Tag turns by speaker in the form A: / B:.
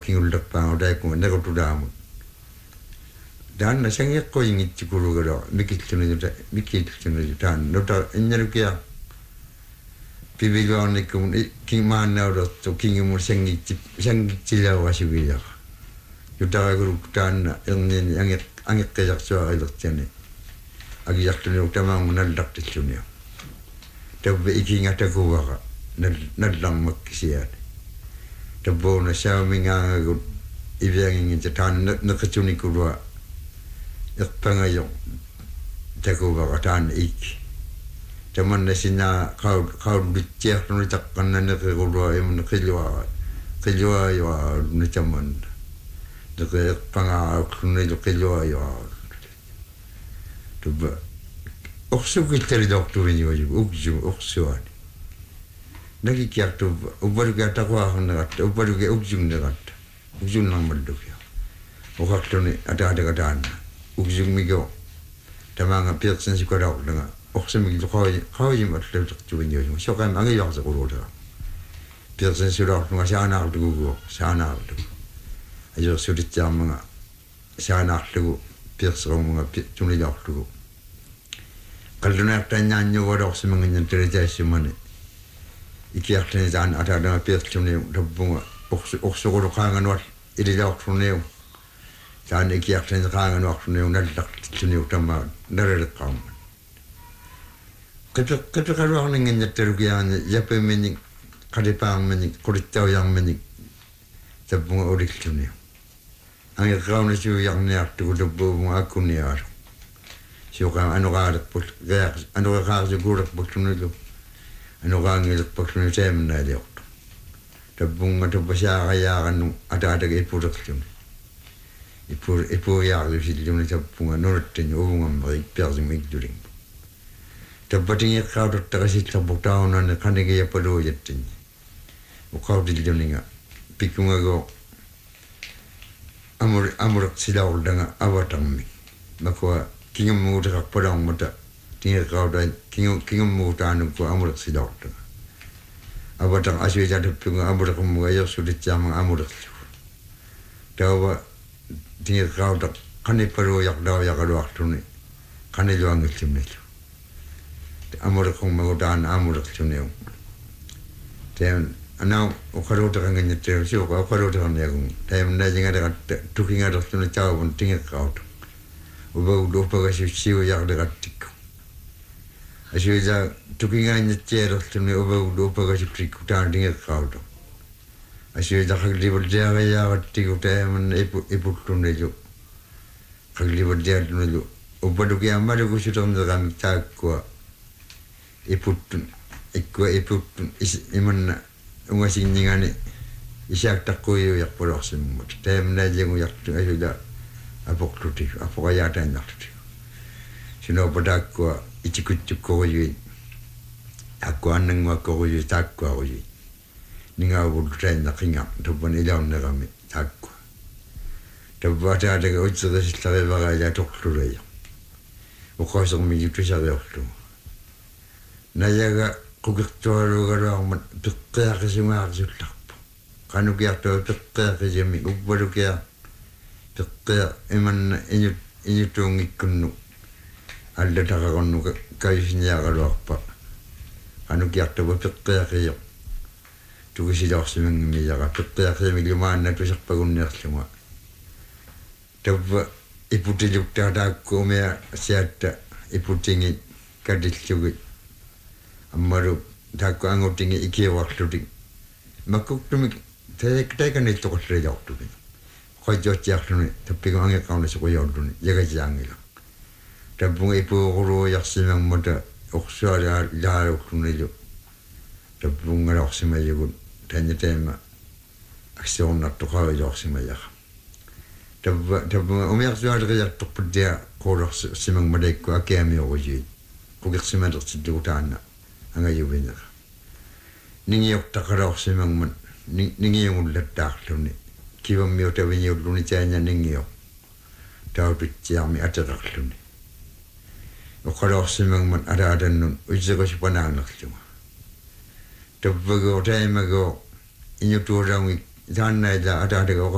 A: kingullerpaanga utaakku nakutulaamut taanna sangiqqu ingitsukulugalo mikitsunuta taan nota innalukia pivigaannikkum kimaannaulortu kingimu sangitsilaawasiviya yutagaguru taanna ernini angeqqiyarsuarilertiani agiartuni utamaangu nallartitsuniu tabbe ikingatakuwaqa nallarmakkisiaani tabboona saamingaangagut iviangingita taan neqitsunikulua iqpangayo takuwaqa taan iki tamanna sinna qauduttiartuni taqqanna neqirulua imun qilua yo nitamanna neqirpangaaqluni qilua tubba oqsukittari doktorini wajib oqsuani nakikiartu ubbaruke ataquaqarneqatta ubbaruke uqsugneqatta uqsunnarmallukia oqartuni ataataqataanna uqsugmigo tamaanga piiqsansikalaqlanga oqsamigi qawajim atlauteqtuvini wajib soqam angiyorsequluutera piiqsansikalaqlanga saanaarlugugo ajorsulittiarmanga saanaarlugu piiqsequnga tunilaarlugu qallunaartaannaannyuvalorsimanginnan tulitaassumani ikiartani taan ataadanga piiqluniu tabpunga orsuquluqaanganuar ililaorluniu taan ikiartani qaanganuarluniu nallartitsuniu tammaa nalaleqqaamma qitiqaluarninginnattalukiaani yapimini qalipaarmini qulittaujarmini tabpunga ulikluniu angeqaunasuujarniartugu tabbuupunga akkuniaalu siuqaa anuqaaleqput anuqaaqaarsukuulerputtunulu anuqaangilerputtunulu taamnaaliortu tabpunga tabbasaaqayaaqannu ataataga ipulerluni ipuuyaarlusilluni tabpunga nunattani uvungammeri piarsumigduling tabbatingeqqautortaqasittarpurtaunanne qanigiyapaluujattani uqautilluniga pikkungago amureqsilaurlanga avatarmi makua kingammuuteqarpalaarmata tingeqqauta kingammuutaanukku amureqsilaurlanga avatar asuitatappunga amureqummuga ayorsulitsiarmanga amulerlugu taava tingeqqauta qanippaluujaqlaujaqaluarluni qaniluangillumnilu amureqummagutaan amulerluniu taan anau uqaluuteqanginnattelu siuqa uqaluuteqarniagun taamnaajingateqatta tukingalerluni taavun tingeqqauta upagasussiujarleqattikku asuita tukingaannatsialerluni upagasuppikku taan tingeqqauta asuita qaglivalliariaaqattiku taamanna ipullunilu qaglivalliarlunilu uppalukiammalukusuterneqamik taakkua iputtun imanna ungasinngingani isaaqtaqquiujarpulorsimmut taamnaajangujartu asuita apoqlutik apoqayaataannarlutik sinopataakkua itikuttukkoruyui akkuannanguakkoruyui taakkuaruyui ningaavulutaannaqinga tuppan ilaunnerami taakkua tappataataga utseqisillarivaraaja toqlulaya uqasermijuttusariorlu nayaga qukirtualuugaluarmat piqqiaqisugaarsullarpu qanukiartua piqqiaqisimi uppalukia piqqia imanna inutuungikkunnu allataqaqunnu kaisiniaqaluarpa qanukiartuva piqqiaqiyo tukusilaorsimangimiyaqa piqqiaqimi lumaanna tuserpagunniarlunga tabba iputiluktaataakkuumia siatta iputingi katillugi ammalu taakku angutingi ikiuarlutik makkuktumik taikanittoqorrilaortuki qajjottiarluni tappigu angeqqaunasuquyorduni yagasiaangila tappunga ipuuquluujarsimangmata uqsualaalaaluqlunilu tappungalaorsimajugun tannataima aksiornartoqaviloorsimajaqa tappunga umiarsuaaleriartorputtia quulorsimangmalaikku akiamiorujui quqirsimalertillugu taanna angajuvinaqa ningiortaqalaorsimangman ningiungullattaarluni kivammiutaviniulluni taanna ningio taututiarmi ateqarluni uqalaorsimangman alaatannun uiseqasupanaannerluga tappagoo taimagoo inutuulaungi taannaila ataataga